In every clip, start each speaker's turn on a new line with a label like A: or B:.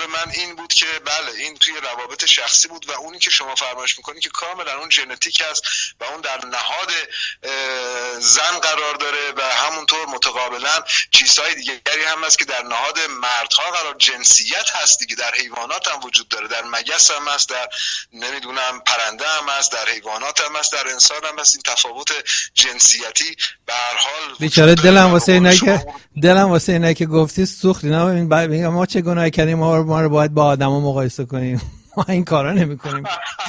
A: من این بود که بله این توی روابط شخصی بود و اونی که شما فرمایش میکنی که کاملا اون ژنتیک است و اون در نهاد زن قرار داره و همونطور متقابلا چیزهای دیگری هم هست که در نهاد مردها قرار، جنسیت هست دیگه، در حیوانات هم وجود داره، در مگس هم هست، در نمیدونم پرنده هم هست، در حیوانات هم هست، در انسان هم هست. این تفاوت جنسیتی به هر حال
B: بیچاره دلم واسه اینایی که گفتی سوخت. اینا میگم ما چه گناهی کردیم ما رو باید با آدما مقایسه کنیم، ما این کارا نمی‌کنیم.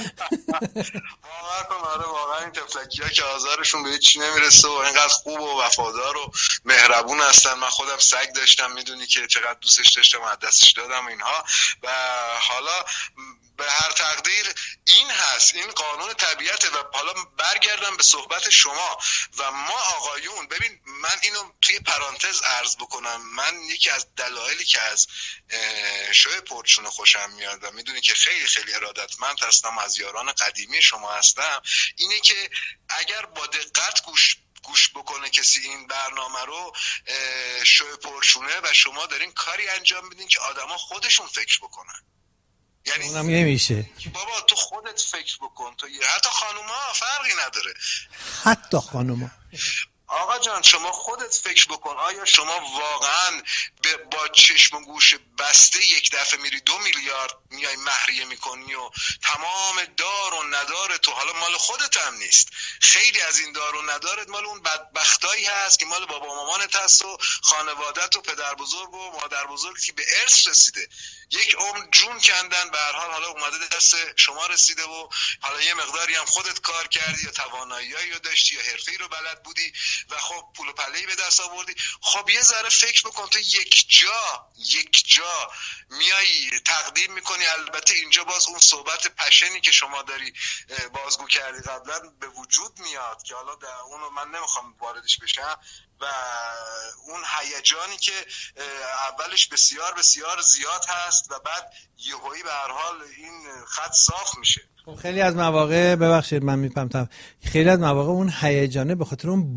A: واقعا این تفلکی‌ها که آزارشون به هیچ نمیرسه و اینقدر خوب و وفادار و مهربون هستن. من خودم سگ داشتم، میدونی که چقدر دوستش داشتم و از دستش دادم اینها. و حالا به هر تقدیر این هست، این قانون طبیعته. و حالا برگردم به صحبت شما و ما آقایون. ببین من اینو توی پرانتز عرض بکنم، من یکی از دلایلی که از شوی پرچون خوشم میاد و میدونی که خیلی خیلی ارادتمند هستم، از یاران قدیمی شما هستم، اینه که اگر با دقت گوش بکنه کسی این برنامه رو، شوی پرچونه، و شما دارین کاری انجام میدین که آدما خودشون فکر بکنن. یعنی
B: اونم نمیشه
A: بابا تو خودت فکر بکن، تو حتی خانوما فرقی نداره،
B: حتی خانوما.
A: آقا جان شما خودت فکر بکن، آیا شما واقعا با چشم و گوش بسته یک دفعه میری 2 میلیارد میای مهریه میکنی و تمام دار و ندار تو، حالا مال خودت هم نیست، خیلی از این دار و ندارت مال اون بدبختایی هست که مال بابا مامانت هست و خانوادت و پدر بزرگ و مادر بزرگی که به ارث رسیده، یک عمر جون کندن، به هر حال حالا اومده دست شما رسیده و حالا یه مقداری هم خودت کار کردی یا توانایی‌ای رو داشتی یا حرفه‌ای رو بلد بودی و خب پول و پله‌ای به دست آوردی. خب یه ذره فکر بکن، تو یک جا میای تقدیم میکنی. البته اینجا باز اون صحبت پشنی که شما داری بازگو کردی قبلا به وجود میاد که حالا در اونو من نمیخوام واردش بشم، و اون هیجانی که اولش بسیار بسیار زیاد هست و بعد یهویی به هر حال این خط صاف میشه.
B: خیلی از مواقع، ببخشید من میپمتم، خیلی از مواقع اون هیجانه به خاطر اون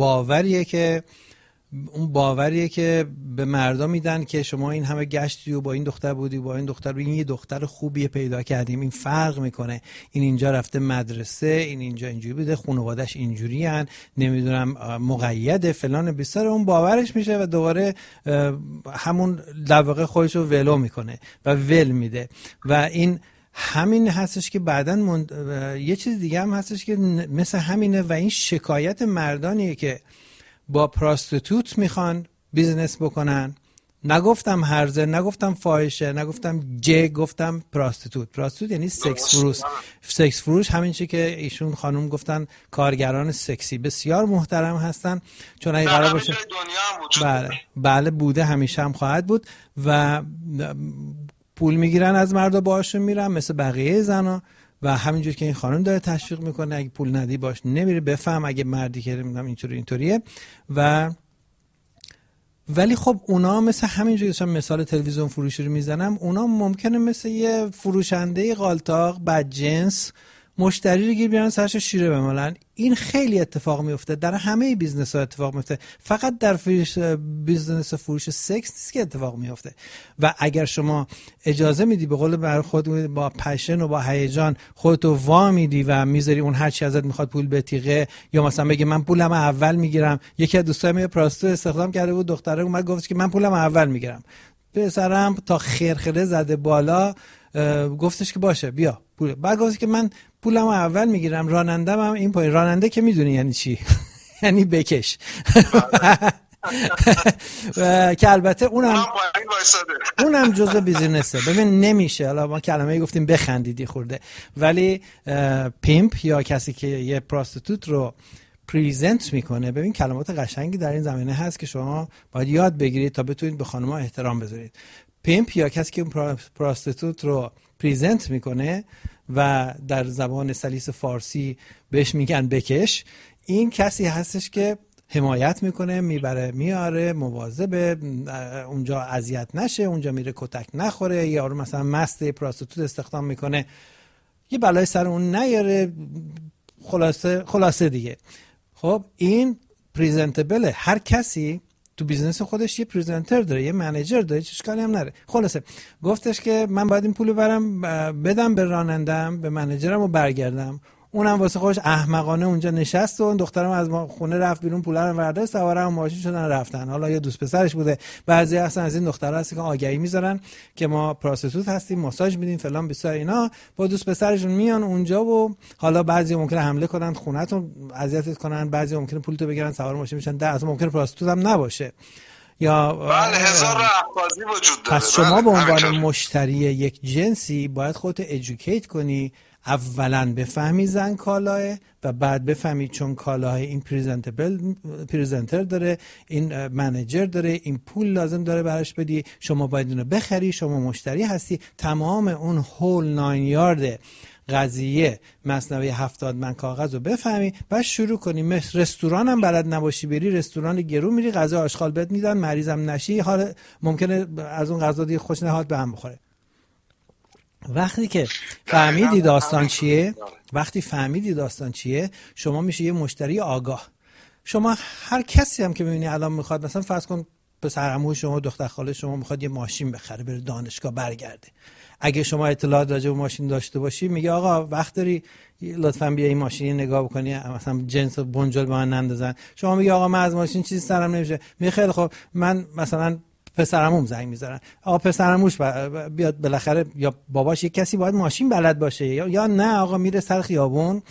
B: باوریه که به مردم میدن که شما این همه گشتی و با این دختر بودی، با این دختر بودی، این یه دختر خوبیه پیدا کردیم، این فرق میکنه، این اینجا رفته مدرسه، این اینجا اینجوری بوده، خانواده‌اش اینجوری ان، نمیدونم مقیده فلان بیسار، اون باورش میشه و دوباره همون در واقع خودش رو ولو میکنه و ول میده. و این همین هستش که بعدن یه چیز دیگه هم هستش که مثل همینه و این شکایت مردانیه که با پراستیتوت میخوان بیزنس بکنن. نگفتم هرزه، نگفتم فاحشه، نگفتم گفتم پراستیتوت یعنی سکس فروش همین چی که ایشون خانم گفتن، کارگران سکسی بسیار محترم هستن، چون اگه قرار باشه بله بوده، همیشه هم خواهد بود و پول میگیرن از مردا، باهاشون میرن مثل بقیه زنا و همینجور که این خانم داره تشویق میکنه اگه پول ندی باش نمیره. بفهم اگه مردی که اینطوریه ولی خب اونا مثل همینجوری که مثال تلویزیون فروشی رو میزنم، اونا ممکنه مثل یه فروشنده قالتاق بدجنس مشتری رو گیر بیارن سرش شیره بمالن. این خیلی اتفاق میفته، در همه بیزنس ها اتفاق میفته، فقط در بیزنس فروش سکس نیست که اتفاق میفته. و اگر شما اجازه میدی به قول بر خود با پشن و با هیجان خودتو وا میدی و میذاری اون هر چی ازت میخواد پول بتیغه، یا مثلا بگی من پولم اول میگیرم. یکی از دوستایم یه پراستو استخدام کرده بود، دختره اومد گفت که من پولم اول میگیرم، پسرم تا خرخره زده بالا گفتش که باشه بیا پول. بعد گفت که من پولم اول میگیرم، رانندم هم این پایین. راننده که میدونی یعنی چی؟ یعنی بکش. که البته اونم جزء بیزینسه. ببین نمیشه، حالا ما کلمه‌ای گفتیم بخندیدی خورده، ولی پیمپ یا کسی که یه پراستیتوت رو پریزنت میکنه، ببین کلمات قشنگی در این زمینه هست که شما باید یاد بگیرید تا بتونید به خانم‌ها احترام بذارید. پیمپ یا کسی که پراستیتوت رو پریزنت میکنه و در زبان سلیس فارسی بهش میگن بکش، این کسی هستش که حمایت میکنه، میبره میاره، مواظبه اونجا اذیت نشه، اونجا میره کتک نخوره، یا مثلا مست پراستیتوت استخدام میکنه یه بلای سر اون نیاره، خلاصه دیگه. خب این پریزنتبله. هر کسی تو بیزنس خودش یه پرزنتر داره، یه منیجر داره، چه اشکالی هم نره. خلاصه گفتش که من باید این پولو بدم به رانندم، به منیجرم و برگردم. اونم واسه خودش احمقانه اونجا نشست و اون دخترم از خونه رفت بیرون، پولا رو برداشت، سوار ماشین شدن رفتن. حالا یه دوست پسرش بوده. بعضی اصلا از این دخترها هست که آگهی میذارن که ما پراستیتوت هستیم، ماساژ میدیم فلان بیسار، اینا با دوست پسرشون میان اونجا و حالا بعضی ممکنه حمله کنن، خونه‌تون اذیتت کنن، بعضی ممکنه پولتو بگیرن، سوار ماشین میشن، اصلا ممکنه پراستیتوت هم نباشه. یا
A: بله هزار احوازی وجود داره.
B: پس شما به عنوان مشتری یک جنسی باید خودت ادوکییت کنی، اولا بفهمی زن کالاه و بعد بفهمی چون کالاه این پریزنتر داره، این منیجر داره، این پول لازم داره براش بدی، شما باید اینو بخری، شما مشتری هستی. تمام اون هول 9 یارد قضیه مثنوی 70 من کاغذ رو بفهمی، بعد شروع کنی. رستوران هم بلد نباشی بری، رستوران گرو میری، غذا آشغال بهت میدن، مریضم نشی، حالا ممکنه از اون غذا دیگه خوش نهاد به هم بخوره. وقتی که فهمیدی داستان چیه، شما میشه یه مشتری آگاه. شما هر کسی هم که میبینی الان میخواد، مثلا فرض کن پسر عمو شما، دختر خاله شما میخواد یه ماشین بخره بره دانشگاه برگرده، اگه شما اطلاعات راجع به ماشین داشته باشی، میگه آقا وقت داری لطفاً بیا این ماشین نگاه بکنی، مثلا جنس بنجل به من نندازن. شما میگه آقا من از ماشین چیزی سرم نمیشه. میگه خیلی خب من مثلا پسرمون زنگ میذارن، آقا پسرموش بیاد بالاخره، یا باباش یک کسی باید ماشین بلد باشه، یا نه آقا میره سر خیابون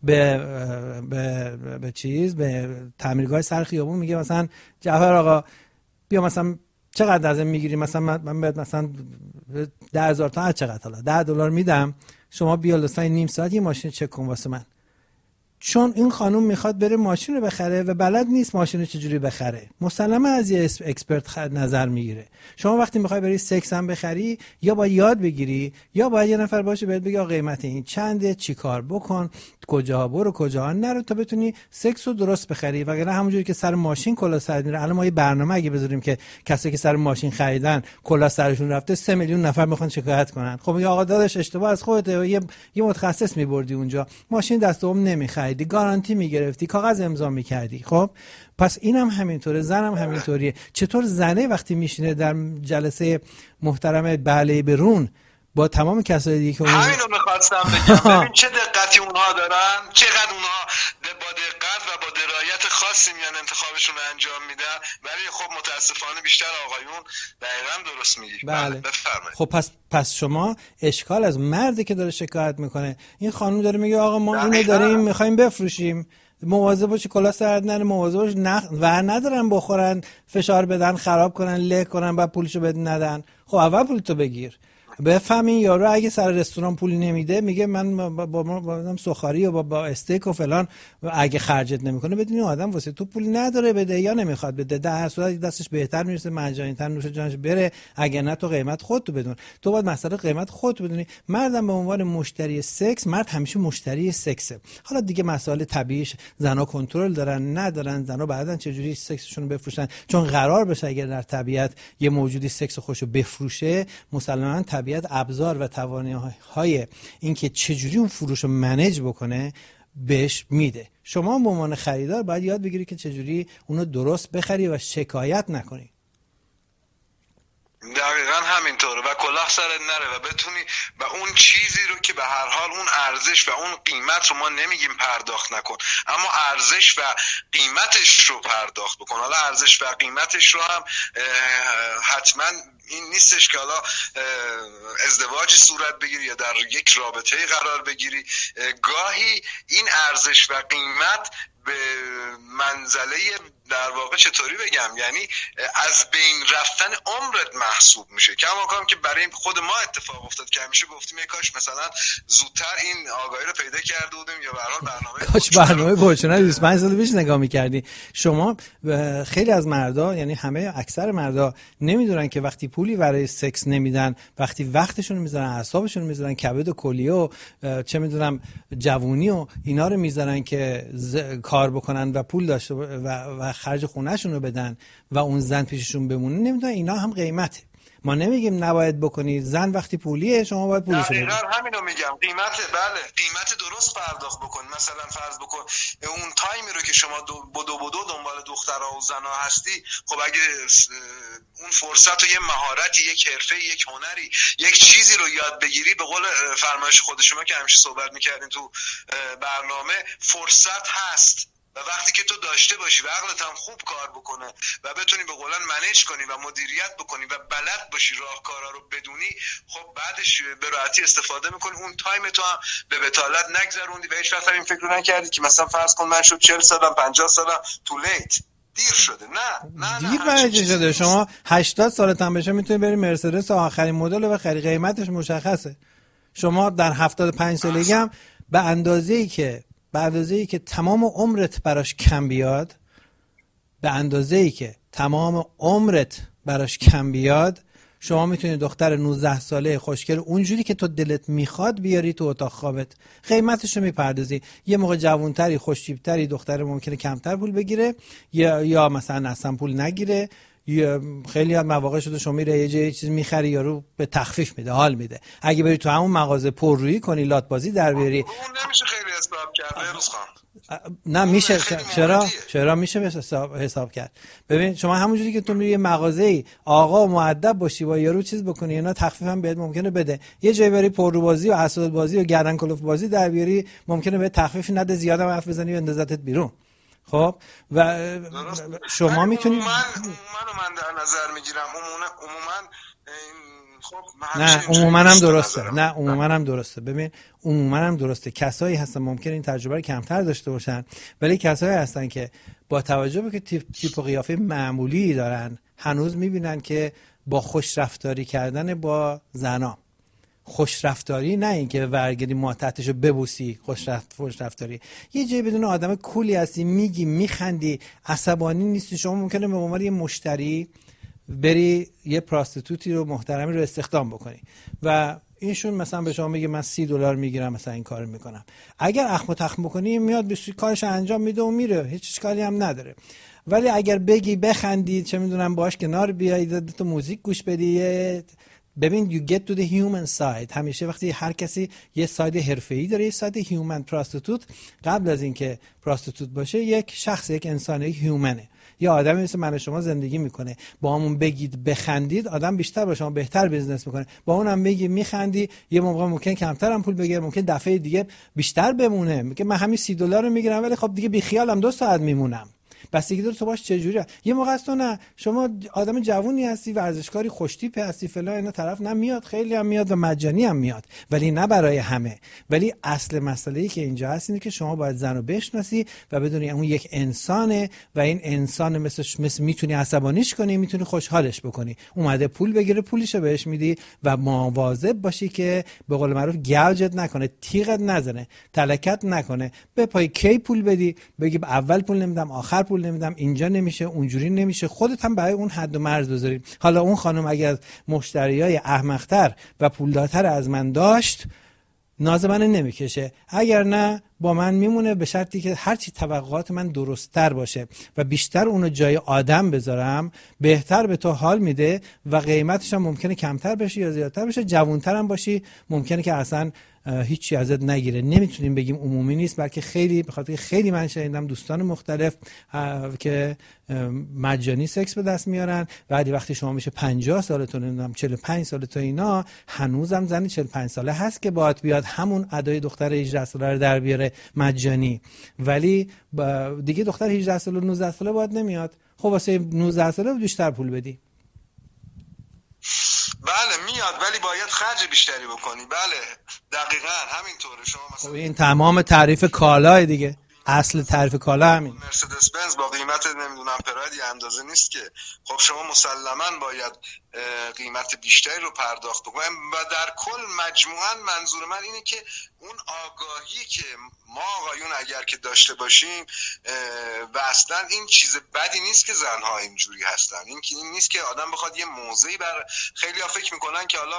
B: به تعمیرگاه سر خیابون، میگه مثلا جعفر آقا بیا مثلا چقدر ازم میگیری، مثلا من بهت مثلا 10,000 تا چقدر، حالا $10 میدم، شما بیا لطفا نیم ساعت یه ماشین چک کن واسه من. چون این خانوم میخواد بره ماشین رو بخره و بلد نیست ماشین رو چجوری بخره، مسلماً از یه اکسپرت نظر میگیره. شما وقتی میخوای بری سکس هم بخری، یا باید یاد بگیری، یا باید یه نفر باشه بهت بگه قیمت این چنده، چی کار بکن، کجا برو کجا نرو، تا بتونی سکس رو درست بخری. وگرنه همونجوری که سر ماشین کلا سر میره، الان ما یه برنامه اگه بذاریم که کسایی که سر ماشین خریدن کلا سرشون رفته 3 میلیون نفر میخوان شکایت کنن، خب میگه آقا داداش اشتباه از خودته، یه متخصص میبردی اونجا، ماشین دست دوم نمیخریدی، گارانتی میگرفتی، کاغذ امضا میکردی. خب پس اینم همینطوره، زنم همینطوریه. چطور زنه وقتی میشینه در جلسه محترم بله برون با تمام کسای دیگه که
A: همینو می‌خواستم بگم، ببین چه دقتی اونها دارن، چقدر اونها با دقت و با درایت خاصی میان انتخابشون رو انجام میدن، ولی خب متاسفانه بیشتر آقایون. دقیقاً درست میگی.
B: بله.
A: بفرمایید.
B: خب پس شما اشکال از مردی که داره شکایت میکنه. این خانم داره میگه آقا ما اینو داریم میخوایم بفروشیم، مواظب باش کلا سرد نره، مواظب باش و ندارن بخورن، فشار بدن، خراب کنن، له کنن، بعد پولشو بد ندن. خب اول پولتو بگیر. بفهمین یارو اگه سر رستوران پول نمیده، میگه من با سخاری و با استیک و فلان اگه خرجت نمیکنه، بدونی آدم واسه تو پول نداره بده یا نمیخواد بده، در هر صورت دستش بهتر میرسه، مجانی‌تر نوش جانش بره، اگه نه تو قیمت خودت بدون. تو باید مسئله قیمت خودت بدونی. مردم به عنوان مشتری سکس، مرد همیشه مشتری سکسه. حالا دیگه مسائل طبیعیش، زنا کنترل دارن ندارن، زنا بعدن چجوری سکسشون رو بفروشن، چون قرار بشه اگر در طبیعت یه موجودی سکس خودشو بفروشه، مسلماً طبیعت ابزار و توانایی‌های اینکه چجوری اون فروش رو منیج بکنه بهش میده. شما به عنوان خریدار باید یاد بگیری که چجوری اونو درست بخری و شکایت نکنی.
A: دقیقا همینطوره و کلاه سرت نره و بتونی و اون چیزی رو که به هر حال اون ارزش و اون قیمت رو ما نمیگیم پرداخت نکن، اما ارزش و قیمتش رو پرداخت بکن. حالا ارزش و قیمتش رو هم حتما این نیستش که حالا ازدواجی صورت بگیری یا در یک رابطه قرار بگیری، گاهی این ارزش و قیمت به منزله در واقع چطوری بگم، یعنی از بین رفتن عمرت محسوب میشه. کماکان که برای خود ما اتفاق افتاد که همیشه گفتیم ای کاش مثلا زودتر این آگاهی رو پیدا کرده بودیم یا به هر حال
B: برنامه گلچه‌ای 25 سال پیش نگاه می‌کردی. شما خیلی از مردا، یعنی همه اکثر مردا نمیدونن که وقتی پولی برای سکس نمیدن، وقتی وقتشون میذارن، اعصابشون میذارن، کبد و کلیه و چه میدونم جوونی و اینا رو میذارن که کار بکنن و پول داشته و خرج خونه‌شون رو بدن و اون زن پیششون بمونه، نمیدونن اینا هم قیمته. ما نمیگیم نباید بکنید. زن وقتی پولیه شما باید پولشو بدید.
A: دقیقاً همینو میگم. قیمت درست پرداخت بکن. مثلا فرض بکن اون تایمی رو که شما بدو دنبال دخترها و زنها هستی، خب اگه اون فرصت و یه مهارتی، یک حرفه، یک هنری، یک چیزی رو یاد بگیری، به قول فرمایش خود شما که همیشه صحبت میکردین تو برنامه، فرصت هست. و وقتی که تو داشته باشی و عقلت هم خوب کار بکنه و بتونی به قولن منیج کنی و مدیریت بکنی و بلد باشی راهکارا رو بدونی، خب بعدش به راحتی استفاده میکنی. اون تایم تو هم به بتالت نگذروندی و هیچ وقت این فکر رو نکردی که مثلا فرض کن من شد 40 سالم 50 سالم تو لیت دیر شده.
B: دیر شده. شما 80 سالت هم بشه میتونی بری مرسدس آخرین مدل و بخری، قیمتش مشخصه. شما در 75 سالگی هم به اندازه‌ای که تمام عمرت براش کم بیاد، شما میتونید دختر 19 ساله خوشگل اونجوری که تو دلت میخواد بیاری تو اتاق خوابت، قیمتش رو میپردازی. یه موقع جوانتری خوشتیپتری دختر ممکنه کمتر پول بگیره یا مثلا اصلا پول نگیره. خیلی از مواقع شده شما میره یه چیز میخری یارو به تخفیف میده، حال میده. اگه بری تو همون مغازه پررویی کنی، لات بازی در بیاری،
A: اون نمیشه خیلی حساب کرد روز خان.
B: نه میشه. چرا میشه حساب کرد؟ ببین شما همونجوری که تو میری یه مغازه‌ای آقا مؤدب باشی با یارو چیز بکنی، اینا تخفیف هم بهت ممکنه بده. یه جایی بری پررو بازی و اسد بازی و گردن کلوف بازی در بیاری، ممکنه بهت تخفیف نده، زیادم حرف بزنی و اندازتت بیرون. خب و شما میتونید
A: من در نظر میگیرم عموما خب
B: نه عموما هم درسته. ببین عموما هم درسته. کسایی هستن ممکن این تجربه رو کمتر داشته باشن، ولی کسایی هستن که با توجه به که تیپ و قیافه معمولی دارن، هنوز میبینن که با خوش رفتاری کردن با زنا، خوش رفتاری نه این که ورگری ماتحتشو ببوسی، خوش رفتاری یه جایی بدون آدم کولی هستی، میگی میخندی، عصبانی نیستی. شما ممکنه به عنوان یه مشتری بری یه پراستیتوتی رو محترمی رو استخدام بکنی و اینشون مثلا به شما میگه من $30 میگیرم مثلا این کارو میکنم. اگر اخم و تخم بکنی میاد کارش انجام میده و میره، هیچ اشکالی هم نداره. ولی اگر بگی بخندی، چه میدونم باش کنار بیای، تو موزیک گوش بدی، ببین you get to the human side. همیشه وقتی هر کسی یه ساید حرفه‌ای داره، یه ساید هیومن. پراستیتوت قبل از اینکه پراستیتوت باشه یک شخص، یک انسان، یک هیومنه، یه آدمی مثل من و شما زندگی میکنه. با همون بگید بخندید، آدم بیشتر با شما بهتر بیزنس میکنه. با اونم بگی میخندی، یه موقع ممکن کمتر هم پول بگیره، ممکن دفعه دیگه بیشتر بمونه، میگه من همین $30 رو میگیرم ولی خب دیگه بی خیالم 2 ساعت میمونم. بستگی داره تو باش چجوریه. یه موقع است تو نه، شما آدم جوونی هستی، ورزشکاری، خوشتیپ هستی، فلان، اینا طرف نمیاد، خیلی هم میاد و مجانی هم میاد، ولی نه برای همه. ولی اصل مسئله‌ای که اینجا هست اینه که شما باید زن رو بشناسی و بدونی اون یک انسانه و این انسان مثل میتونی عصبانیش کنی، میتونی خوشحالش بکنی. اومده پول بگیره، پولشو بهش میدی و مواظب باشی که به قول معروف گوجت نکنه، تیغت نزنه، تلکت نکنه. به پای کی پول بدی، بگی اول پول نمیدم، آخر پول نمیدم، اینجا نمیشه، اونجوری نمیشه. خودت هم برای اون حد و مرز بذاری. حالا اون خانم اگر مشتریای احمق‌تر و پولدارتر از من داشت، ناز من نمیکشه. اگر نه با من میمونه، به شرطی که هرچی توقعات من درست‌تر باشه و بیشتر اونو جای آدم بذارم، بهتر به تو حال میده و قیمتش هم ممکنه کمتر بشه یا زیادتر بشه. جوان‌تر هم باشی، ممکنه که اصلا هیچی ازت نگیره. نمیتونیم بگیم عمومی نیست، بلکه خیلی، به خاطر خیلی من شنیدم دوستان مختلف که مجانی سکس به دست میارن، بعد وقتی شما میشه 50 سالتون، نمیدونم 45 سالتون، اینا هنوزم زنی 45 ساله هست که باید بیاد همون ادای دختر 18 ساله رو در بیاره مجانی، ولی دیگه دختر 18 ساله 19 ساله باید نمیاد. خب واسه 19 ساله بیشتر پول بدی.
A: بله میاد، ولی باید خرج بیشتری بکنی. بله دقیقاً همینطوره. شما مثلا
B: این تمام تعریف کالای دیگه، اصل تعریف کالا همین.
A: مرسدس بنز با قیمت نمیدونم پراید اندازه نیست که. خب شما مسلماً باید قیمت بیشتری رو پرداخت بکنید و در کل مجموعاً منظور من اینه که اون آگاهی که ما آقایون اگر که داشته باشیم و اصلا این چیز بدی نیست که زنها اینجوری هستن، این نیست که آدم بخواد یه موضعی بر خیلی‌ها فکر میکنن که حالا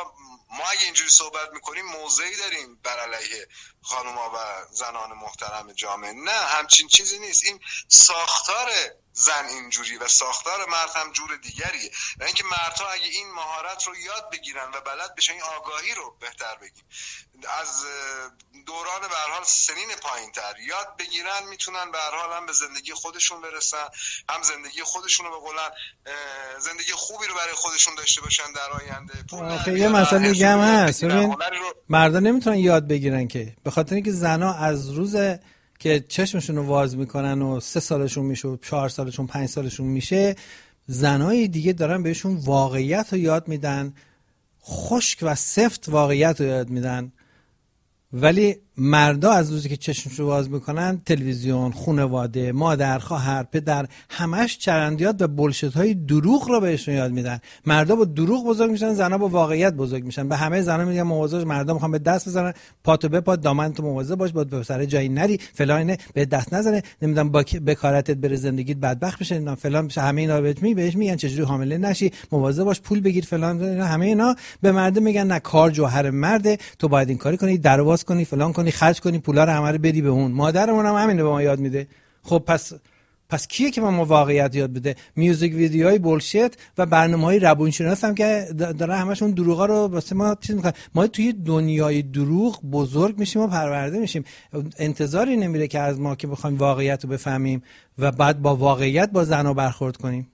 A: ما اگه اینجوری صحبت میکنیم موضعی داریم بر علیه خانوما و زنان محترم جامعه؟ نه، همچین چیزی نیست. این ساختار زن اینجوری و ساختار مرد هم جور دیگریه. و اینکه مردها اگه این مهارت رو یاد بگیرن و بلد بشن، این آگاهی رو بهتر بگیم، از دوران به هر حال سنین پایین‌تر یاد بگیرن، میتونن به هر حال هم به زندگی خودشون برسن، هم زندگی خودشون رو به قولن زندگی خوبی رو برای خودشون داشته باشن در آینده.
B: آخه یه مسئله دیگه هم هست، ببین مردا نمیتونن یاد بگیرن که، به خاطر اینکه زنا از روز که چشمشون رو واز میکنن و 3 سالشون میشه و 4 سالشون 5 سالشون میشه، زنای دیگه دارن بهشون واقعیت رو یاد میدن، خشک و سفت واقعیت رو یاد میدن. ولی مردا از روزی که چشمشو باز میکنن، تلویزیون، خانواده، مادر، خواهر، پدر، همش چرندیات و بولشت های دروغ رو بهشون یاد میدن. مردا با دروغ بزرگ میشن، زنا با واقعیت بزرگ میشن. به همه زنا میگن مواظب باش، مردا میخوان به دست بزنن، پاتو بپا، دامنتو مواظب باش، با سر جایی نری، فلان، به دست نزنه، نمیدونم با بکارتت بره زندگیت بدبخت بشه، اینا فلان بشه. همه اینا بهش میگن چجوری حامله نشی، مواظب باش، پول بگیر، فلان. اینا همه اینا به مرد میگن نه، کار جوهر مرده، تو باید این کاری کنی، درواز کنی، فلان کنی، خرج کنی، پولا رو همه رو بدی به اون. مادرمون هم همینه به ما یاد میده. خب پس کیه که ما واقعیت یاد بده؟ میوزیک ویدیوهای بولشت و برنامه‌های روانشناس هم که داره همشون دروغا رو واسه ما چیز میکنن. ما توی دنیای دروغ بزرگ میشیم و پرورده میشیم. انتظاری نمیره که از ما که بخوایم واقعیت رو بفهمیم و بعد با واقعیت با زنا برخورد کنیم.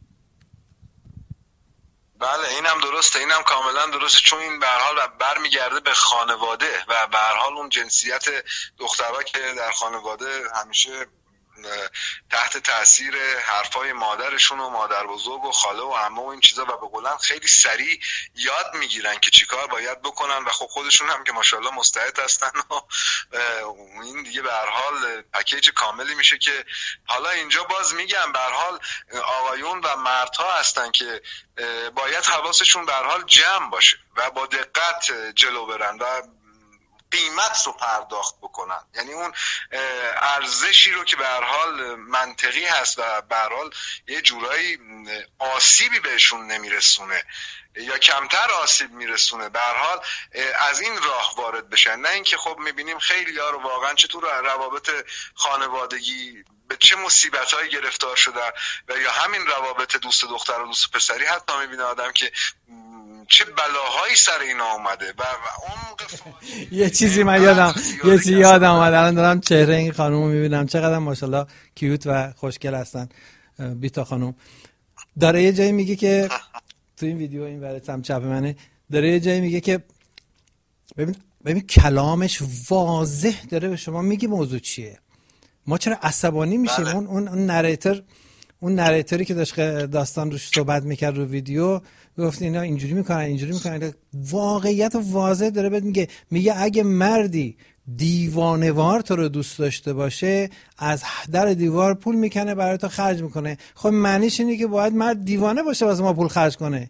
A: بله، اینم درسته، اینم کاملا درسته، چون این به هر حال برمیگرده به خانواده و به هر حال اون جنسیت دخترها که در خانواده همیشه تحت تاثیر حرفای مادرشون و مادر بزرگ و خاله و عمه و این چیزا، و به قولن خیلی سریع یاد میگیرن که چیکار باید بکنن و خب خودشون هم که ماشاءالله مستعد هستن و این دیگه به هر حال پکیج کاملی میشه که حالا اینجا باز میگم به هر حال آقایون و مردها هستن که باید حواسشون به هر حال جمع باشه و با دقت جلو برن و قیمت رو پرداخت بکنن. یعنی اون ارزشی رو که به هر حال منطقی هست و به هر حال یه جورایی آسیبی بهشون نمیرسونه یا کمتر آسیب میرسونه، به هر حال از این راه وارد بشن. نه اینکه خب میبینیم خیلی ها رو واقعا چطور روابط خانوادگی به چه مصیبت‌هایی گرفتار شده و یا همین روابط دوست دختر و دوست پسری، حتی میبینه آدم که چه بلاهایی سر اینا اومده و
B: یه چیزی من یادم اومد. الان دارم چهره این خانومو میبینم، چقدر ماشاءالله کیوت و خوشگل هستن. بیتا خانوم داره یه جایی میگه که تو این ویدیو این ورد هم چپ منه، داره یه جایی میگه که ببین کلامش واضح داره به شما میگه موضوع چیه. ما چرا عصبانی میشیم؟ بله. اون نریتوری که داشت داستان روش صحبت میکرد رو ویدیو، گفت اینا اینجوری میکنن، واقعیت واضح داره بهت میگه اگه مردی دیوانه‌وار تو رو دوست داشته باشه، از در دیوار پول میکنه برای تو خرج میکنه. خب معنیش اینه که باید مرد دیوانه باشه واسه ما پول خرج کنه.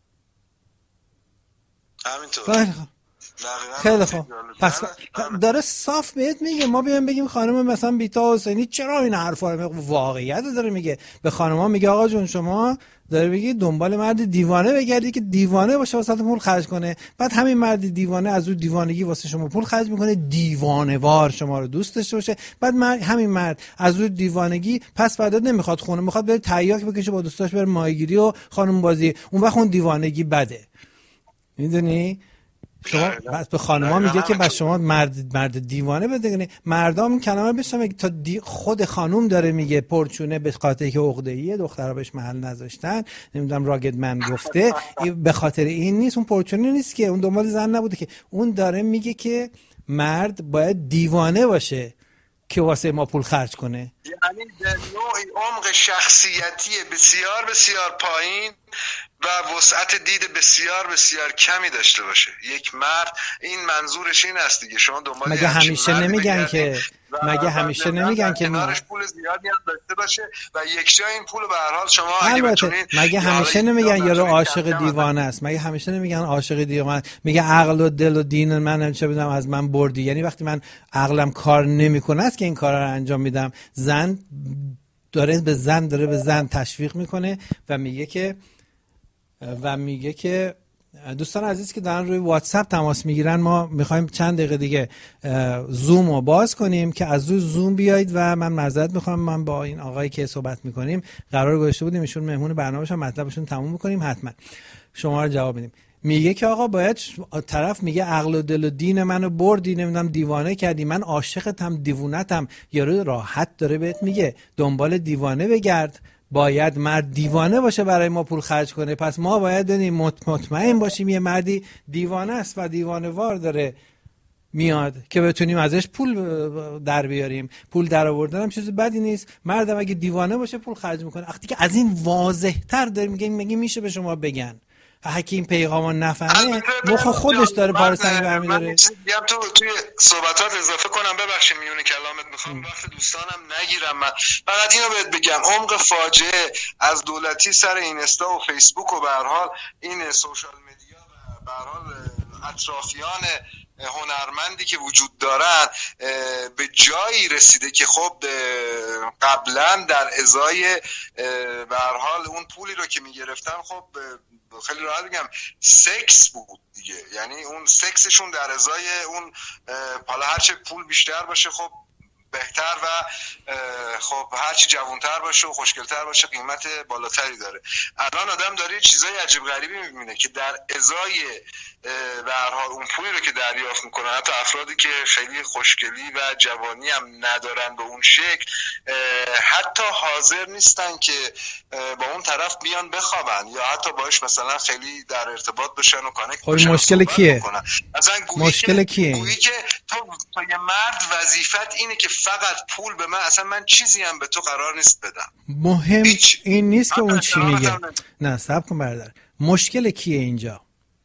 A: همینطور.
B: خیلی خوب. پس داره صاف بهت میگه. ما بیایم بگیم خانم مثلا بیتا حسینی چرا این حرفا رو واقعیت داره میگه. به خانم‌ها میگه آقا جون شما داره بگی دنبال مرد دیوانه بگردی که دیوانه باشه واسه پول خرج کنه، بعد همین مرد دیوانه از اون دیوانگی واسه شما پول خرج میکنه، دیوانه وار شما رو دوست داشته باشه، بعد همین مرد از اون دیوانگی پس بعد نمیخواد خونه، میخواد بره تریاک بکشه با دوستاش بره ماهیگیری و خانم بازی، اون وقت اون دیوانگی بده. میدونی شما بعد به خانم‌ها میگه که بس شما مرد دیوانه بده. مردام این کلمه بشنوه تا خود خانم داره میگه پرچونه به خاطر که عقده‌ایه، دخترها بهش محل نذاشتن، نمیدونم راگد من گفته، به خاطر این نیست، اون پرچونه نیست که اون دنبال زن نبوده که، اون داره میگه که مرد باید دیوانه باشه که واسه ما پول خرج کنه.
A: یعنی به نوعی عمق شخصیتی بسیار بسیار پایین و وسعت دید بسیار بسیار کمی داشته باشه یک مرد. این منظورش این است دیگه. شما دنبال
B: مگه همیشه نمیگن که
A: کنارش پول زیادی هم داشته باشه و یک جای این پول به هر حال شما اگه بتونین.
B: مگه همیشه نمیگن یارو عاشق دیوانه است؟ مگه همیشه نمیگن عاشق دیوانه؟ میگه عقل و دل و دین من چه بدونم از من بردی. یعنی وقتی من عقلم کار نمیکنه است که این کارا رو انجام میدم. زن داره به زن تشویق میکنه و میگه که دوستان عزیز که دارن روی واتساپ تماس میگیرن، ما میخوایم چند دقیقه دیگه زوم رو باز کنیم که از روی زوم بیایید و من معذرت میخوام، من با این آقایی که صحبت میکنیم قرار گذاشته بودیم ایشون مهمون برنامه‌شون، مطلبشون تموم میکنیم، حتما شما رو جواب میدیم. میگه که آقا باید طرف میگه عقل و دل و دین منو بردی، نمیدونم دیوانه کردی، من عاشقتم دیوونتم. یارو راحت داره بهت میگه دنبال دیوانه بگرد، باید مرد دیوانه باشه برای ما پول خرج کنه. پس ما باید بدیم مطمئن باشیم یه مردی دیوانه است و دیوانه وار داره میاد که بتونیم ازش پول در بیاریم. پول در آوردن هم چیز بدی نیست، مردم اگه دیوانه باشه پول خرج میکنه. وقتی که از این واضح تر داره میگه میشه به شما بگن، حکیم پیغامو نفهمه مخ خودش داره پاره سنگ برمی‌داره.
A: میگم توی صحبتات اضافه کنم، ببخشید میونه کلامت، میخوام وقت دوستانم نگیرم. من فقط اینو بهت بگم، عمق فاجعه از دولتی سر اینستا و فیسبوک و به هر حال این سوشال مدیا و به هر حال اطرافیان هنرمندی که وجود دارن به جایی رسیده که خب قبلا در ازای به هر حال اون پولی رو که میگرفتن، خب خیلی راحت بگم سکس بود دیگه، یعنی اون سکسشون در ازای اون، حالا هرچه پول بیشتر باشه خب بهتر و خب هرچی جوانتر باشه و خوشگلتر باشه قیمت بالاتری داره. الان آدم داره چیزای عجیب غریبی میبینه که در ازای به هر حال اون پولی رو که دریافت میکنن، حتی افرادی که خیلی خوشگلی و جوانی هم ندارن به اون شکل، حتی حاضر نیستن که با اون طرف بیان بخوابن یا حتی باش مثلا خیلی در ارتباط بشن و کانکت بشن.
B: مشکل کیه؟
A: مثلا
B: مشکل کیه؟
A: گویی که تو یه مرد وظیفت اینه که فقط پول به من، اصلا من چیزی هم به تو قرار نیست بدم.
B: مهم این نیست که اون چی میگه. نه صبر کن برادر، مشکل کیه اینجا؟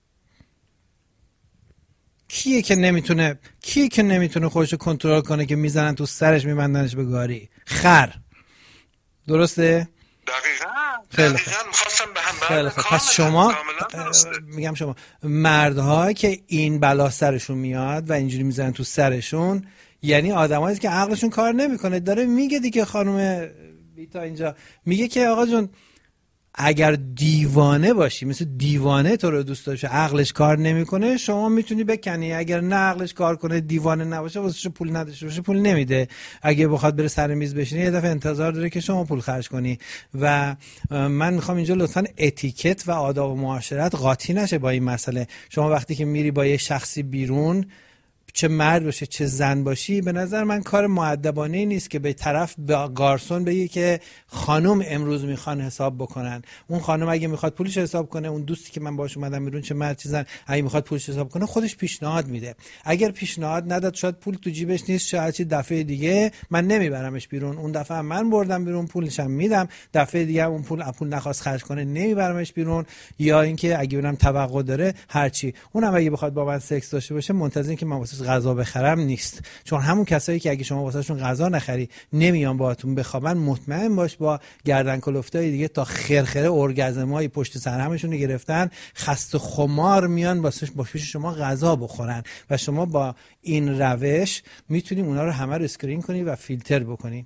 B: کیه که نمیتونه خودشو کنترل کنه که میزنن تو سرش میبندنش به گاری؟ خر. درسته؟
A: دقیقاً می‌خواستم به هم
B: خیلی خوب. پس شما میگم شما مردها که این بلا سرشون میاد و اینجوری میزنن تو سرشون، یعنی آدمایی که عقلشون کار نمیکنه. داره میگه دیگه خانم بیتا اینجا میگه که آقا جون اگر دیوانه باشی، مثل دیوانه تو رو دوست داشته، عقلش کار نمیکنه، شما میتونی بکنی. اگر نه عقلش کار کنه، دیوانه نباشه، واسه پول نداشته باشه، پول نمیده. اگه بخواد بره سر میز بشینه، یه دفعه انتظار داره که شما پول خرج کنی. و من میخوام اینجا لطفاً اتیکت و آداب و معاشرت قاطی نشه با این مسئله. شما وقتی که میری با یه شخصی بیرون، چه مرد باشه چه زن باشی، به نظر من کار مؤدبانه نیست که به طرف به گارسون بگی که خانم امروز میخوان حساب بکنن. اون خانم اگه میخواد پولش حساب کنه، اون دوستی که من باهاش اومدم بیرون، چه مرد چه زن، اگه میخواد پولش حساب کنه خودش پیشنهاد میده. اگر پیشنهاد نداد، شاید پول تو جیبش نیست، شاید چه دفعه دیگه من نمیبرمش بیرون، اون دفعه من بردم بیرون، پولشم میدم، دفعه دیگه اون پول نخواست خرج کنه نمیبرمش بیرون. یا اینکه اگه ببینم توقع داره هرچی، اونم اگه بخواد با من سکس داشته باشه، منتظر که من واسه غذا بخرم نیست. چون همون کسایی که اگه شما واسهشون غذا نخری نمیان باهاتون بخوابن، مطمئن باش با گردن کلفتای دیگه تا خرخره ارگازمای پشت سر همشون گرفتن، خسته خمار میان واسه پیش شما غذا بخورن. و شما با این روش میتونی اونا رو همه رو اسکرین کنی و فیلتر بکنی.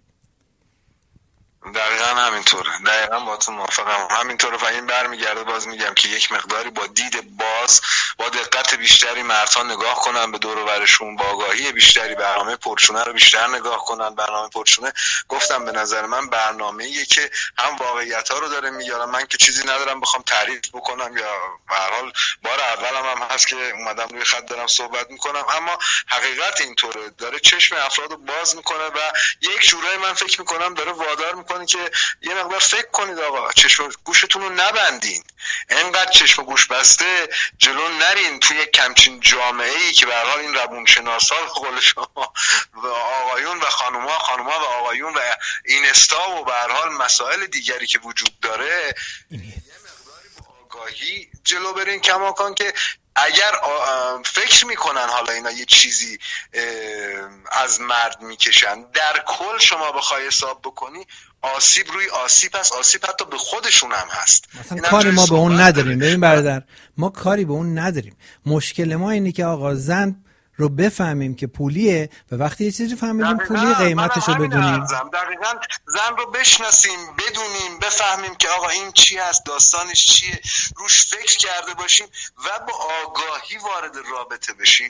A: دقیقا همینطوره، دقیقا با تو موافقم، همینطوره. و این برمیگرده، باز میگم که یک مقداری با دید باز، با دقت بیشتری مردها نگاه کنن به دور و برشون، با آگاهی بیشتری برنامه پرچونه رو بیشتر نگاه کنن. برنامه پرچونه گفتم به نظر من برنامه‌ایه که هم واقعیت‌ها رو داره میاره. من که چیزی ندارم بخوام تعریف بکنم، یا به هر حال بار اولم هم هست که اومدم روی خط دارم صحبت میکنم، اما حقیقت اینطوره، داره چشم افراد رو باز میکنه و یک جورایی من فکر میکنم داره وادار میکنه که یه مقدار فکر کنید آقا، چشم گوشتون رو نبندین، انقدر چشم گوش بسته جلو نرین توی یک کمچین جامعه‌ای که به هر حال این روانشناسا به قول شما و آقایون و خانوما و آقایون و اینستا و به هر حال مسائل دیگری که وجود داره، یه مقداری با آگاهی جلو برین، کماکان که اگر فکر میکنن حالا اینا یه چیزی از مرد میکشن، در کل شما بخوای حساب بکنی آسیب روی آسیب هست، آسیب حتی به خودشون هم هست.
B: مثلا کاری ما به اون نداریم. ببین برادر، ما کاری به اون نداریم. مشکل ما اینه که آقا زن رو بفهمیم که پولیه و وقتی یه چیزی فهمیدیم پولی قیمتش رو بدونیم.
A: دقیقاً زن رو بشناسیم، بدونیم، بفهمیم که آقا این چی هست، داستانش چیه، روش فکر کرده باشیم و با آگاهی وارد رابطه بشیم،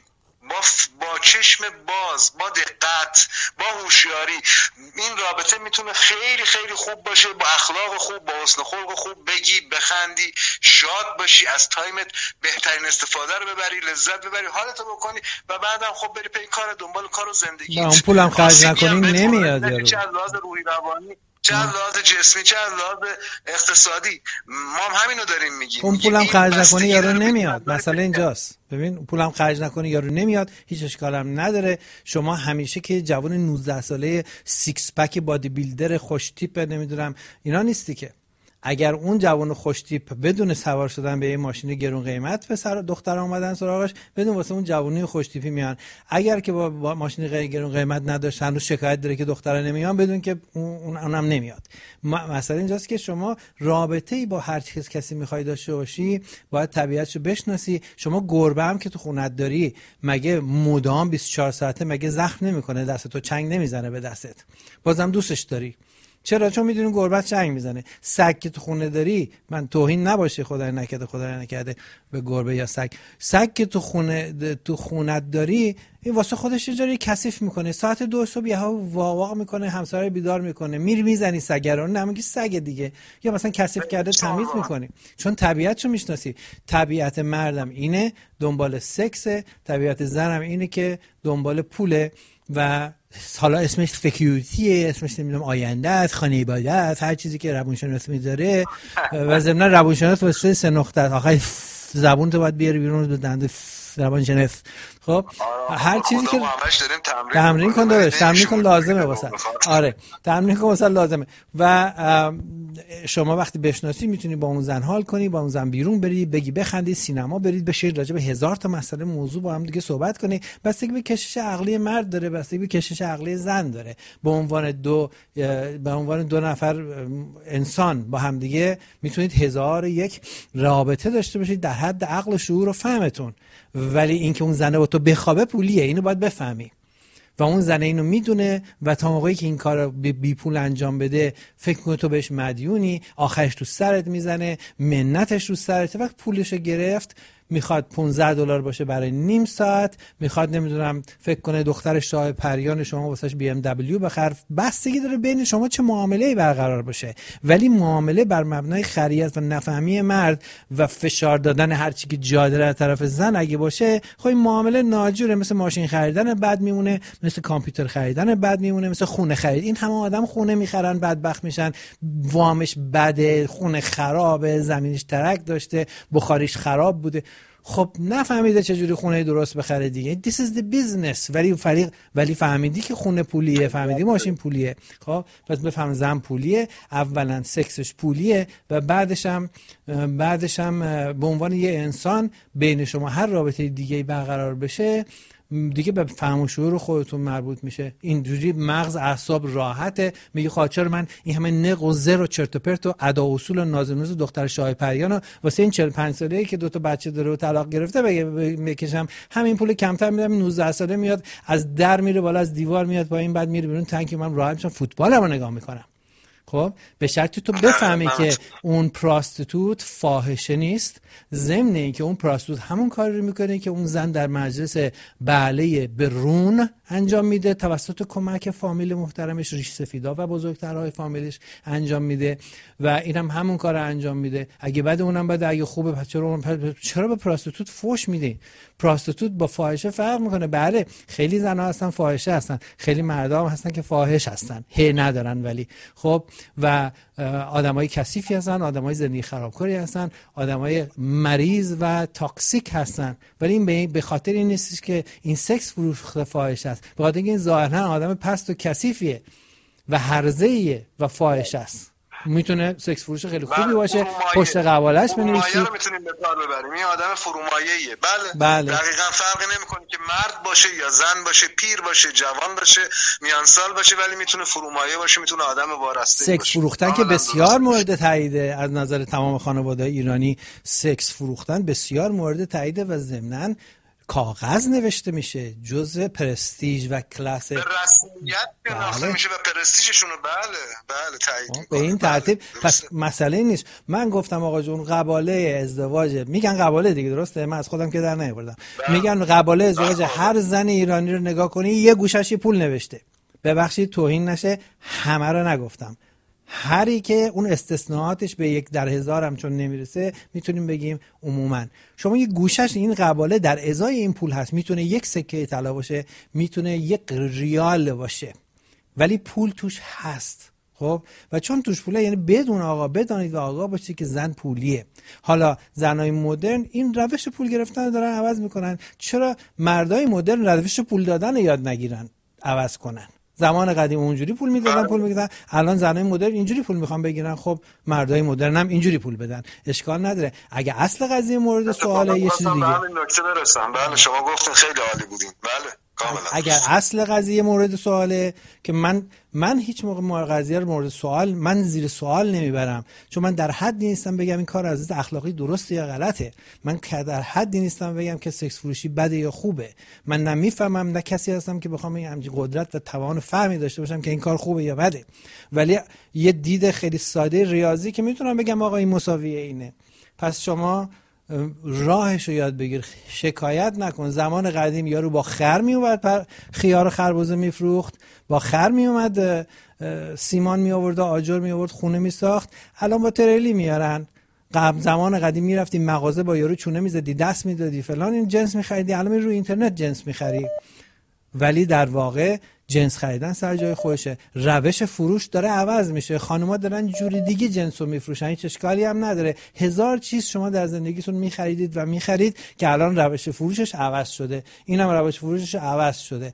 A: با چشم باز، با دقت، با هوشیاری. این رابطه میتونه خیلی خیلی خوب باشه، با اخلاق خوب، با حسن خلق خوب، بگی، بخندی، شاد باشی، از تایمت بهترین استفاده رو ببری، لذت ببری، حالتو بکنی و بعدم خب بری پی کار، دنبال کار و زندگی.
B: اون پولم خرج نکنی نمیاد یارو.
A: چه از لحاظ روحی روانی، چه از لحاظ جسمی، چه از لحاظ اقتصادی. ما هم همینو داریم میگیم.
B: اون پولم خرج نکنی یارو نمیاد. مسئله اینجاست. ببین پولم خرج نکنی یارو نمیاد، هیچ اشکالم نداره. شما همیشه که جوان 19 ساله سیکس پک بادی بیلدر خوش تیپ نمیدونم اینا نیستی که. اگر اون جوان خوش تیپ بدون سوار شدن به یه ماشین گرون قیمت پسر دختر اومدن سراغش، بدون واسه اون جوانی خوش تیپی میان. اگر که با ماشین گرون قیمت نداشتن و شکایت داره که دخترا نمیان، بدون که اونم نمیاد. مثلا اینجاست که شما رابطه‌ای با هر کسی می‌خوای داشته باشی، باید طبیعتشو بشناسی. شما گربه هم که تو خونت داری، مگه مدام 24 ساعته مگه زخم نمیکنه دستتو، چنگ نمیزنه به دستت؟ بازم دوستش داری. چرا؟ چون میدونی گربه چنگ میزنه. سگ که تو خونه داری، من توهین نباشه، خدای نکرده به گربه یا سگ که تو خونت داری، این واسه خودش یه جوری کثیف میکنه، ساعت 2 صبح یهو واواق میکنه، همسایه بیدار میکنه، میزنی سگ رو، نمیگی سگ دیگه، یا مثلا کثیف کرده تمیز میکنی، چون طبیعتشو میشناسی. طبیعت مردم اینه دنبال سکسه، طبیعت زنم اینه که دنبال پوله و حالا اسمش فکیوتیه، اسمش نمیدونم آینده است، خانواده است، هر چیزی که روانشناس میذاره. و ضمن روانشناس واسه 3 نقطه آخر زبون تو باید بیاری بیرون به دنده روانشناس. خب هر چیزی که تمرین کن داداش، تمرین کن لازمه واسه. آره تمرین کن واسه لازمه. و شما وقتی بشناسی میتونی با اون زن حال کنی، با اون زن بیرون بری، بگی، بخندی، سینما برید، بشید راجع به 1000 تا مسئله موضوع با هم دیگه صحبت کنی. بستگی به کشش عقلی مرد داره، بستگی به کشش عقلی زن داره. به عنوان دو نفر انسان با هم دیگه میتونید 1001 رابطه داشته باشید در حد عقل و شعور و فهمتون. ولی اینکه اون زنه با تو بخوابه پولیه، اینو باید بفهمی. و اون زنه اینو میدونه و تا موقعی که این کار بی پول انجام بده فکر کنه تو بهش مدیونی، آخرش تو سرت میزنه، منتش رو سرت. وقت پولشو گرفت میخواد $15 باشه برای نیم ساعت، میخواد نمیدونم فکر کنه دختر شاه پریان شما واسش BMW بخر. بستگی داره بین شما چه معامله‌ای برقرار باشه. ولی معامله بر مبنای خریت و نفهمی مرد و فشار دادن هر چی که جا داره از طرف زن اگه باشه، خب این معامله ناجوره. مثل ماشین خریدن بد میمونه، مثل کامپیوتر خریدن بد میمونه، مثل خونه خرید. این همه آدم خونه میخرن بدبخت میشن، وامش بده، خونه خرابه، زمینش ترک داشته، بخاریش خراب بوده. خب نفهمیده چجوری خونه درست بخره دیگه. This is the business. ولی فهمیدی که خونه پولیه، فهمیدی ماشین پولیه. خب پس بفهم زن پولیه، اولا سکسش پولیه و بعدش هم به عنوان یه انسان بین شما هر رابطه دیگه برقرار بشه دیگه به فهم و شعور خودتون مربوط میشه. اینجوری مغز اعصاب راحته. میگه خب چرا من این همه نق و زر و چرت و پرت و ادا و اصول و نازنوز دختر شاه پریانو واسه این 45 ساله‌ای که 2 تا بچه داره و طلاق گرفته بکشم، همین پول کمتر میدم. 19 ساله میاد از در میره بالا، از دیوار میاد پایین، بعد میره بیرون تانک من راحت میشم فوتبالمو نگاه میکنم. خب به شرطی تو بفهمی که اون پراستیتوت فاحشه نیست، ضمن اینکه اون پراستیتوت همون کاری رو میکنه که اون زن در مجلس بعله برون انجام میده، توسط کمک فامیل محترمش، ریش سفیدا و بزرگترهای فامیلش انجام میده و اینم همون کار رو انجام میده. اگه بعد اونم بعد اگه خوبه چرا به پراستیتوت فوش میدی؟ پراستیتوت با فاحشه فرق میکنه. بله خیلی زنها هستن فاحشه هستن، خیلی مردا هم هستن که فاحش هستن، هی ندارن. ولی خب و آدمای کثیفی هستن، آدمای زندگی خرابکاری هستن، آدمای مریض و تاکسیک هستن. ولی این به خاطر این نیستش که این سکس فروخته فاحش است، به خاطر اینکه این ظاهرا آدم پست و کثیفیه و هرزه‌ایه و فاحش است. میتونه سکس فروش خیلی خوبی باشه، پشت قوالش بنویسی،
A: رو میتونیم به کار ببریم. این آدم فرومایه‌ایه. بله دقیقاً فرقی نمیکنه که مرد باشه یا زن باشه، پیر باشه، جوان باشه، میانسال باشه، ولی میتونه فرومایه باشه، میتونه آدم وارسته باشه.
B: سکس فروختن که بسیار مورد تاییده از نظر تمام خانواده ایرانی. سکس فروختن بسیار مورد تاییده و ضمناً کاغذ نوشته میشه، جزء پرستیج و کلاس،
A: به رسمیت شناخته میشه و پرستیژشون رو بله تایید میکنه.
B: به این ترتیب پس مسئله نیست. من گفتم آقا جون قباله ازدواج، میگن قباله دیگه، درسته؟ من از خودم که در نیاوردم. میگن قباله ازدواج هر زن ایرانی رو نگاه کنی یه گوشش پول نوشته. ببخشید توهین نشه، همه رو نگفتم. هری که اون استثناءاتش به 1 در 1000 هم چون نمیرسه میتونیم بگیم عموما. شما یه گوشش این قباله در ازای این پول هست، میتونه 1 سکه طلا باشه، میتونه 1 ریال باشه، ولی پول توش هست. خب و چون توش پوله، یعنی بدون آقا بدانید و آقا باشید که زن پولیه. حالا زنای مدرن این روش پول گرفتن دارن عوض میکنن، چرا مردای مدرن روش پول دادن یاد نگیرن عوض کنن؟ زمان قدیم اونجوری پول میدادن، پول میگیرن، الان زنای مدرن اینجوری پول میخوان بگیرن، خب مردای مدرن هم اینجوری پول بدن، اشکال نداره. اگه اصل قضیه مورد سواله یه چیز دیگه.
A: بله شما گفتین خیلی عالی بودین. بله
B: اگر اصل قضیه مورد سواله که من هیچ موقع قضیه رو مورد سوال، من زیر سوال نمیبرم، چون من در حدی نیستم بگم این کار از نظر اخلاقی درسته یا غلطه. من در حدی نیستم بگم که سکس فروشی بده یا خوبه. من نمیفهمم، نه کسی هستم که بخوام همین قدرت و توان فهمی داشته باشم که این کار خوبه یا بده. ولی یه دید خیلی ساده ریاضی که میتونم بگم آقا این مساویه اینه. پس شما راهشو یاد بگیر، شکایت نکن. زمان قدیم یارو با خر میومد خیار خربزه میفروخت، با خر میومد سیمان می آورد، آجر می آورد، خونه می ساخت. الان با تریلی میارن. زمان قدیم میرفتی مغازه با یارو چونه میزدی، دست میدادی فلان، این جنس میخریدی، الان روی اینترنت جنس میخری. ولی در واقع جنس خریدن سر جای خودشه. روش فروش داره عوض میشه، خانوما دارن جوری دیگه جنسو میفروشن، هیچ اشکالی هم نداره. 1000 چیز شما در زندگیتون میخریدید و میخرید که الان روش فروشش عوض شده، اینم روش فروشش عوض شده.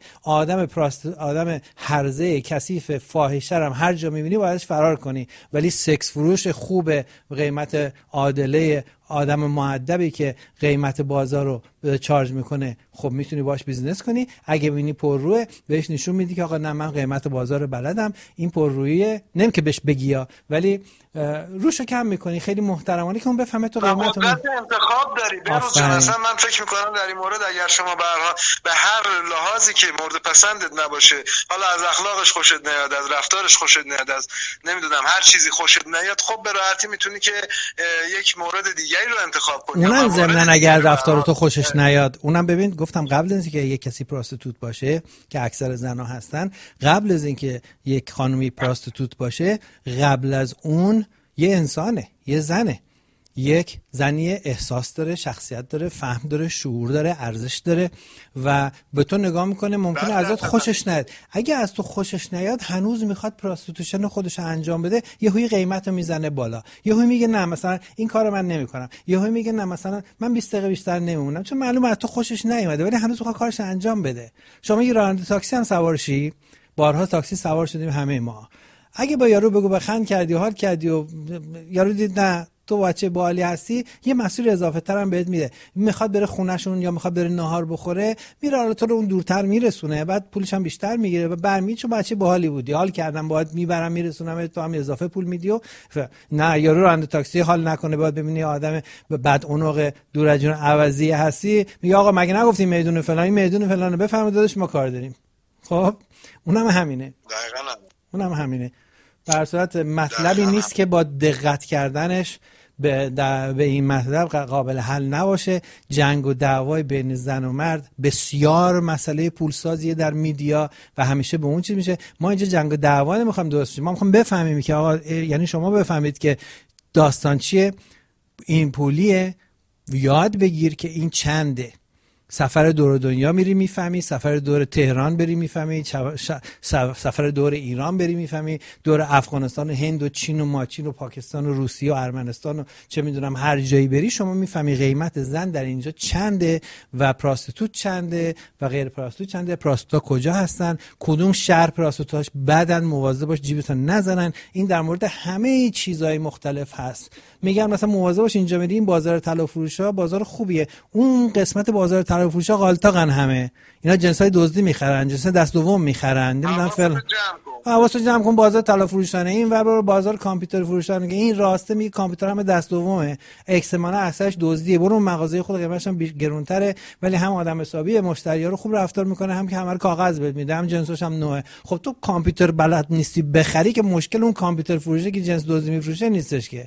B: آدم هرزه کثیف فاحشه هم هر جا میبینی بایدش فرار کنی، ولی سکس فروش خوبه، قیمت عادله، آدم مؤدبی که قیمت بازار رو چارج میکنه، خب میتونی باش بیزنس کنی. اگه ببینی پرروه، بهش نشون میدی که آقا نه من قیمت بازار رو بلدم، این پررویه، نمی که بهش بگی ولی روشو کم میکنی، خیلی محترمانه که اون بفهمه تو قیمت رو.
A: انتخاب داری بروز جان. اصلا من فکر میکنم در این مورد اگر شما به هر لحاظی که مورد پسندت نباشه، حالا از اخلاقش خوشت نیاد، از رفتارش خوشت نیاد، از نمیدونم هر چیزی خوشت نیاد، خب به راحتی میتونی که یک مورد دیگری رو انتخاب کنی.
B: اونم ضمن اگر رفتار تو خوشش نیاد، اونم ببین گفتم قبل از اینکه یک کسی پراستیتوت باشه که اکثر زنا هستن، قبل از اینکه یک خانومی پراستیتوت باشه، قبل از اون یه انسانه، یه زنه، یک زنی احساس داره، شخصیت داره، فهم داره، شعور داره، ارزش داره و به تو نگاه میکنه، ممکنه ازت خوشش نیاد. اگه از تو خوشش نیاد، هنوز میخواد پراستیتوشن خودش انجام بده، یهویی قیمتو میزنه بالا، یهویی میگه نه مثلا این کارو من نمیکنم، یهویی میگه نه مثلا من 20 دقیقه بیشتر نمیمونم، چون معلومه از تو خوشش نیومده ولی هنوز میخواد کارش انجام بده. شما یه راننده تاکسی هم سوار شی، بارها تاکسی سوار شدیم همه ما، اگه با یارو بگو بخند کردی و حال کردی و یارو دید نه تو بچه بالی هستی، یه مسئول اضافه تر هم بهت میده، میخواد بره خونهشون یا میخواد بره نهار بخوره، میره حالا تو رو اون دورتر میرسونه، بعد پولش هم بیشتر میگیره و برمی چون بچه باحالی بودی، حال کردم باهات میبرم میرسونم، تو هم اضافه پول میدی. و نه یارو راننده تاکسی حال نکنه، بعد ببینی آدم بعد اونق دور از جون عوضی هستی، میگه آقا مگه نگفتیم میدون فلانی، میدون فلانه بفرمایید داداش ما کار داریم. خب اونم همینه،
A: دقیقاً
B: اونم همینه. در صورت مطلبی نیست که با دقت کردنش به این مطلب قابل حل نباشه. جنگ و دعوای بین زن و مرد بسیار مسئله پولسازیه در میدیا و همیشه به اون چیز میشه. ما اینجا جنگ و دعوا نمیخوام درست شه، ما میخوام بفهمیم که آقا یعنی شما بفهمید که داستان چیه، این پولیه، یاد بگیر که این چنده. سفر دور دنیا میری میفهمی، سفر دور تهران بری میفهمی، سفر دور ایران بری میفهمی، دور افغانستان و هند و چین و ماچین و پاکستان و روسیه و ارمنستان و چه میدونم هر جایی بری شما میفهمی قیمت زن در اینجا چنده و پراستیتوت چنده و غیر پراستیتوت چنده، پراستیتوتا کجا هستن، کدوم شهر پراستیتوتاش بدن، مواظب باش جیبتون نزنن. این در مورد همه چیزهای مختلف هست. میگم مثلا مواظب باش اینجا میری این بازار طلا فروشا بازار خوبیه، اون قسمت بازار طلا طلا فروشا غالطاقن همه، اینا جنسای دزدی میخرن، جنس دست دوم میخرن، نمیدونم فلان. حواستو جمع کن. بازار طلا فروشانه این ور برو بازار کامپیوتر فروشانه که این راسته میگه کامپیوتر هم دست دومه، اکسمانه اکسش دزدیه، برو اون مغازه خود قیمتش هم گرونتره ولی هم آدم حسابیه، مشتری‌ها رو خوب رفتار میکنه، هم که همه کاغذ بهت میده، هم جنسش هم نوعه. خب تو کامپیوتر بلد نیستی بخری که مشکل اون کامپیوتر فروشه که جنس دزدی میفروشه نیستش که.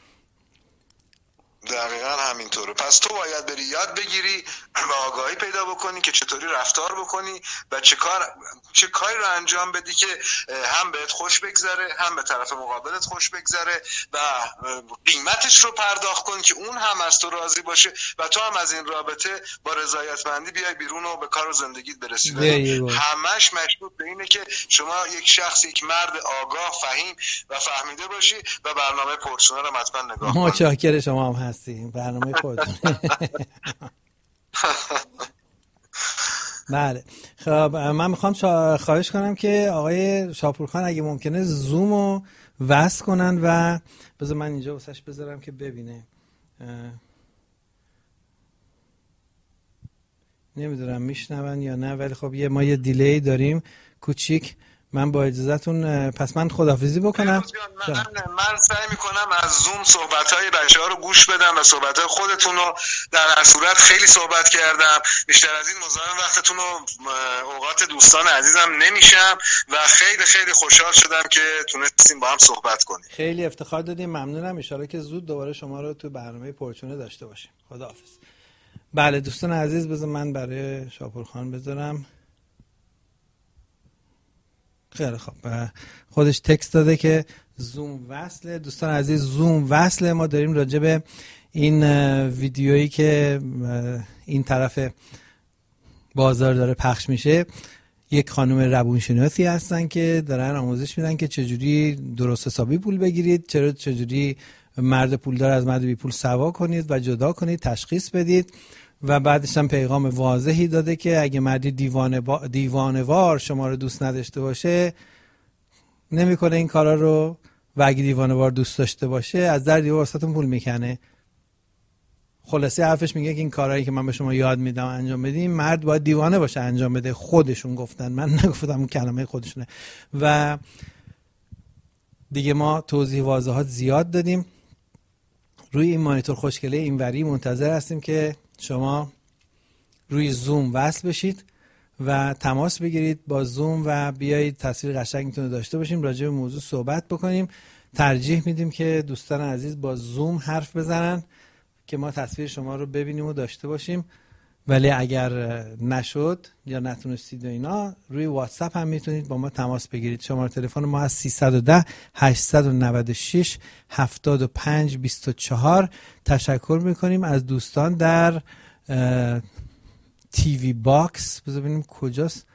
A: دقیقا همینطوره. پس تو باید بری یاد بگیری و آگاهی پیدا بکنی که چطوری رفتار بکنی و چه کاری رو انجام بدی که هم بهت خوش بگذره، هم به طرف مقابلت خوش بگذره و قیمتش رو پرداخت کنی که اون هم از تو راضی باشه و تو هم از این رابطه با رضایتمندی بیای بیرون و به کار و زندگیت برسی. همش مشروط به اینه که شما یک شخص، یک مرد آگاه، فهیم و فهمیده باشی و برنامه پورچونه رو حتما نگاه کنی.
B: متشکرم، شما هم هستی برنامه خودتون. بله خب من میخوام خواهش کنم که آقای شاپورخان اگه ممکنه زومو وصل کنن و بذار من اینجا واسش بذارم که ببینه. نمیدونم میشنون یا نه ولی خب ما یه دیلی داریم کوچیک. من با اجازهتون پس من خداحافظی بکنم.
A: من سعی میکنم از زوم صحبت‌های بچه‌ها رو گوش بدم و صحبت‌های خودتون رو در هر صورت خیلی صحبت کردم. بیشتر از این مزاحم وقتتون و اوقات دوستان عزیزم نمیشم و خیلی خیلی خوشحال شدم که تونستیم با هم صحبت کنیم.
B: خیلی افتخار دادیم، ممنونم. ان شاءالله که زود دوباره شما رو تو برنامه پورچونه داشته باشیم. خداحافظ. بله دوستان عزیز، بذار من برای شاپورخان بذارم. خیلی خب، خودش تکست داده که زوم وصله. دوستان عزیز زوم وصله. ما داریم راجع به این ویدیویی که این طرف بازار داره پخش میشه، یک خانم روانشناسی هستن که دارن آموزش میدن که چجوری درست حسابی پول بگیرید، چجوری مرد پولدار از مرد بی پول سوا کنید و جدا کنید، تشخیص بدید. و بعدش هم پیغام واضحی داده که اگه مردی دیوانه‌وار شما رو دوست نداشته باشه نمیکنه این کارا رو، و اگه دیوانه‌وار دوست داشته باشه از در دیوار واسهتون پول میکنه. خلاصه حرفش میگه که این کارهایی که من به شما یاد میدم انجام بدیم، مرد باید دیوانه باشه انجام بده. خودشون گفتن، من نگفتم، اون کلمه خودشونه. و دیگه ما توضیح واضحات زیاد دادیم. روی این مانیتور خوشگله اینوری منتظر هستیم که شما روی زوم وصل بشید و تماس بگیرید با زوم و بیایید تصویر قشنگتون رو داشته باشیم، راجع به موضوع صحبت بکنیم. ترجیح میدیم که دوستان عزیز با زوم حرف بزنن که ما تصویر شما رو ببینیم و داشته باشیم. ولی اگر نشد یا نتونستید و اینا، روی واتساپ هم میتونید با ما تماس بگیرید. شماره تلفن ما از 310 896 75 24. تشکر میکنیم از دوستان در تیوی باکس. بذار ببینیم کجاست.